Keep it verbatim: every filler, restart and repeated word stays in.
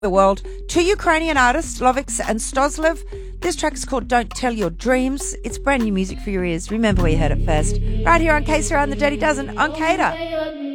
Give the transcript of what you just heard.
the world. Two Ukrainian artists, Lovix and Stoslev. This track is called Don't Tell Your Dreams. It's brand new music for your ears. Remember where you heard it first. Right here on K C R and the Dirty Dozen on K A D A.